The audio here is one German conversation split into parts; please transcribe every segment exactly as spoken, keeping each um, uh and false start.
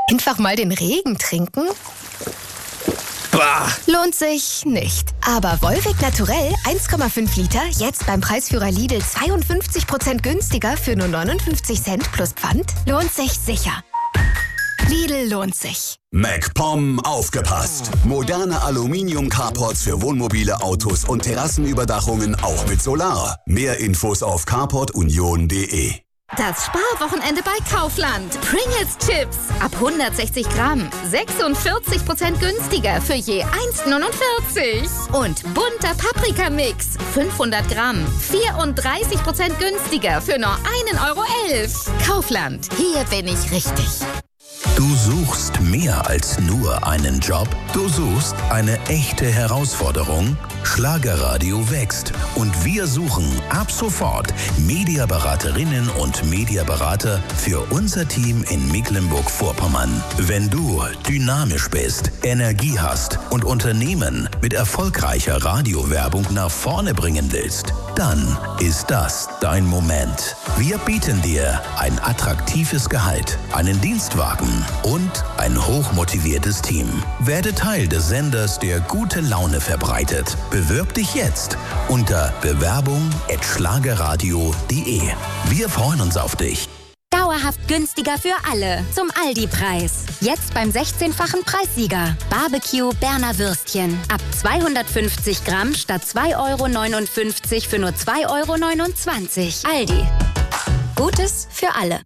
Einfach mal den Regen trinken? Bah. Lohnt sich nicht. Aber Volvic Naturell eins Komma fünf Liter jetzt beim Preisführer Lidl zweiundfünfzig Prozent günstiger für nur neunundfünfzig Cent plus Pfand? Lohnt sich sicher. Lidl lohnt sich. MacPom aufgepasst! Moderne Aluminium-Carports für Wohnmobile, Autos und Terrassenüberdachungen auch mit Solar. Mehr Infos auf carport union punkt de. Das Sparwochenende bei Kaufland. Pringles Chips ab hundertsechzig Gramm. sechsundvierzig Prozent günstiger für je eins Komma neunundvierzig. Und bunter Paprikamix. fünfhundert Gramm. vierunddreißig Prozent günstiger für nur ein Euro elf. Kaufland. Hier bin ich richtig. Du suchst mehr als nur einen Job. Du suchst eine echte Herausforderung. Schlagerradio wächst und wir suchen ab sofort Mediaberaterinnen und Mediaberater für unser Team in Mecklenburg-Vorpommern. Wenn du dynamisch bist, Energie hast und Unternehmen mit erfolgreicher Radiowerbung nach vorne bringen willst, dann ist das dein Moment. Wir bieten dir ein attraktives Gehalt, einen Dienstwagen und ein hochmotiviertes Team. Werde Teil des Senders, der gute Laune verbreitet. Bewirb dich jetzt unter bewerbung at schlagerradio punkt de. Wir freuen uns auf dich. Dauerhaft günstiger für alle. Zum Aldi-Preis. Jetzt beim sechzehnfachen Preissieger. Barbecue Berner Würstchen. Ab zweihundertfünfzig Gramm statt zwei Euro neunundfünfzig für nur zwei Euro neunundzwanzig. Aldi. Gutes für alle.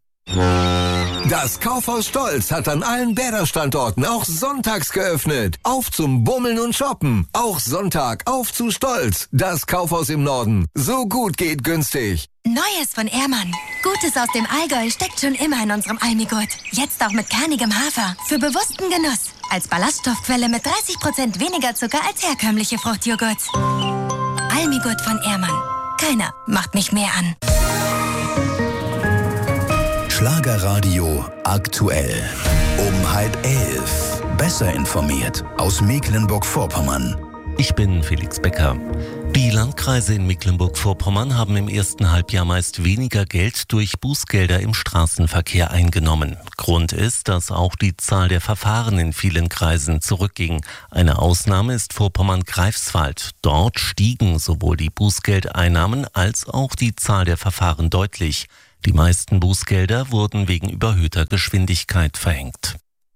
Das Kaufhaus Stolz hat an allen Bäder-Standorten auch sonntags geöffnet. Auf zum Bummeln und Shoppen. Auch Sonntag auf zu Stolz. Das Kaufhaus im Norden. So gut geht günstig. Neues von Ehrmann. Gutes aus dem Allgäu steckt schon immer in unserem Almigurt. Jetzt auch mit kernigem Hafer. Für bewussten Genuss. Als Ballaststoffquelle mit dreißig Prozent weniger Zucker als herkömmliche Fruchtjoghurts. Almigurt von Ehrmann. Keiner macht mich mehr an. Schlagerradio aktuell. Um halb elf. Besser informiert aus Mecklenburg-Vorpommern. Ich bin Felix Becker. Die Landkreise in Mecklenburg-Vorpommern haben im ersten Halbjahr meist weniger Geld durch Bußgelder im Straßenverkehr eingenommen. Grund ist, dass auch die Zahl der Verfahren in vielen Kreisen zurückging. Eine Ausnahme ist Vorpommern-Greifswald. Dort stiegen sowohl die Bußgeldeinnahmen als auch die Zahl der Verfahren deutlich. Die meisten Bußgelder wurden wegen überhöhter Geschwindigkeit verhängt.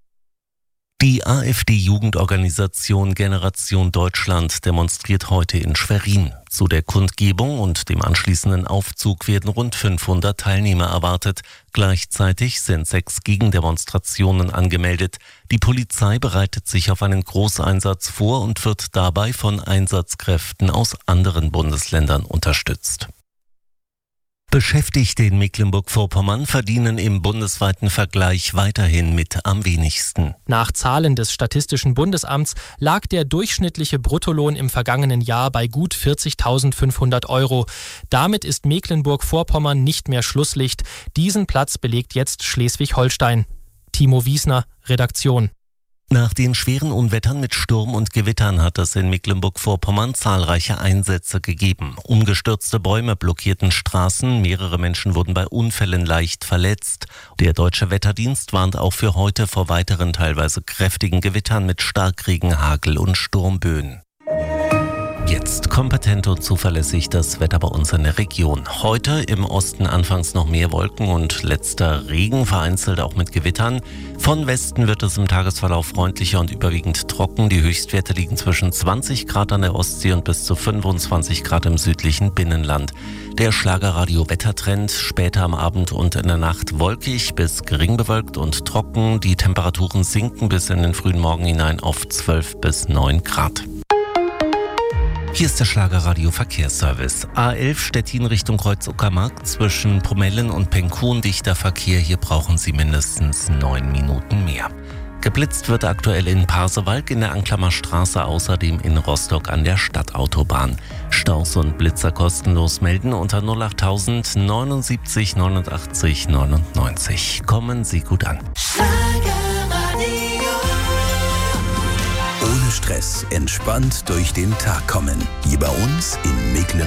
Die AfD-Jugendorganisation Generation Deutschland demonstriert heute in Schwerin. Zu der Kundgebung und dem anschließenden Aufzug werden rund fünfhundert Teilnehmer erwartet. Gleichzeitig sind sechs Gegendemonstrationen angemeldet. Die Polizei bereitet sich auf einen Großeinsatz vor und wird dabei von Einsatzkräften aus anderen Bundesländern unterstützt. Beschäftigte in Mecklenburg-Vorpommern verdienen im bundesweiten Vergleich weiterhin mit am wenigsten. Nach Zahlen des Statistischen Bundesamts lag der durchschnittliche Bruttolohn im vergangenen Jahr bei gut vierzigtausendfünfhundert Euro. Damit ist Mecklenburg-Vorpommern nicht mehr Schlusslicht. Diesen Platz belegt jetzt Schleswig-Holstein. Timo Wiesner, Redaktion. Nach den schweren Unwettern mit Sturm und Gewittern hat es in Mecklenburg-Vorpommern zahlreiche Einsätze gegeben. Umgestürzte Bäume blockierten Straßen, mehrere Menschen wurden bei Unfällen leicht verletzt. Der Deutsche Wetterdienst warnt auch für heute vor weiteren teilweise kräftigen Gewittern mit Starkregen, Hagel und Sturmböen. Jetzt kompetent und zuverlässig das Wetter bei uns in der Region. Heute im Osten anfangs noch mehr Wolken und letzter Regen, vereinzelt auch mit Gewittern. Von Westen wird es im Tagesverlauf freundlicher und überwiegend trocken. Die Höchstwerte liegen zwischen zwanzig Grad an der Ostsee und bis zu fünfundzwanzig Grad im südlichen Binnenland. Der Schlagerradio-Wettertrend: später am Abend und in der Nacht wolkig bis gering bewölkt und trocken. Die Temperaturen sinken bis in den frühen Morgen hinein auf zwölf bis neun Grad. Hier ist der Schlagerradio Verkehrsservice. A elf Stettin Richtung Kreuz-Uckermark zwischen Promellen und Penkun dichter Verkehr. Hier brauchen Sie mindestens neun Minuten mehr. Geblitzt wird aktuell in Pasewalk in der Anklammer Straße, außerdem in Rostock an der Stadtautobahn. Staus und Blitzer kostenlos melden unter null acht tausend neunundsiebzig neunundachtzig neunundneunzig. Kommen Sie gut an. Ohne Stress, entspannt durch den Tag kommen. Hier bei uns in Mecklenburg.